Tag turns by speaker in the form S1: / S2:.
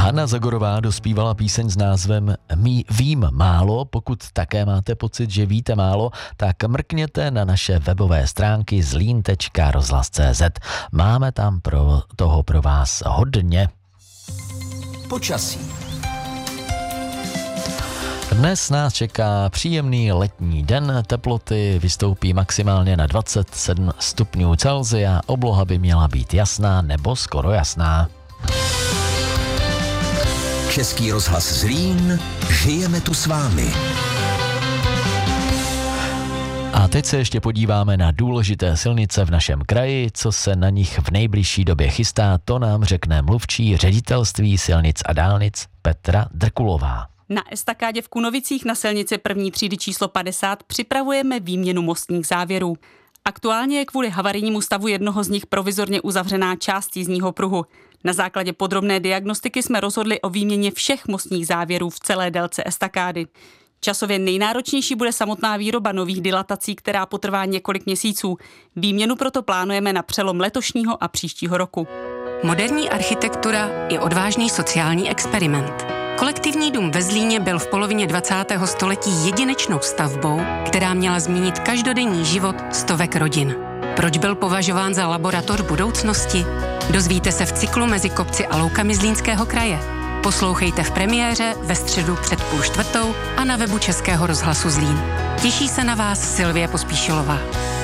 S1: Hana Zagorová dospívala píseň s názvem Vím málo. Pokud také máte pocit, že víte málo, tak mrkněte na naše webové stránky zlín.rozhlas.cz. Máme tam pro vás hodně.
S2: Počasí.
S1: Dnes nás čeká příjemný letní den, teploty vystoupí maximálně na 27 stupňů Celsia, obloha by měla být jasná nebo skoro jasná.
S2: Český rozhlas Zlín, žijeme tu s vámi.
S1: A teď se ještě podíváme na důležité silnice v našem kraji, co se na nich v nejbližší době chystá, to nám řekne mluvčí Ředitelství silnic a dálnic Petra Drkulová.
S3: Na estakádě v Kunovicích na silnici první třídy číslo 50 připravujeme výměnu mostních závěrů. Aktuálně je kvůli havarijnímu stavu jednoho z nich provizorně uzavřená část jízdního pruhu. Na základě podrobné diagnostiky jsme rozhodli o výměně všech mostních závěrů v celé délce estakády. Časově nejnáročnější bude samotná výroba nových dilatací, která potrvá několik měsíců. Výměnu proto plánujeme na přelom letošního a příštího roku.
S4: Moderní architektura je odvážný sociální experiment. Kolektivní dům ve Zlíně byl v polovině 20. století jedinečnou stavbou, která měla změnit každodenní život stovek rodin. Proč byl považován za laboratoř budoucnosti? Dozvíte se v cyklu Mezi kopci a loukami Zlínského kraje. Poslouchejte v premiéře ve středu před 3:30 a na webu Českého rozhlasu Zlín. Těší se na vás Silvie Pospíšilová.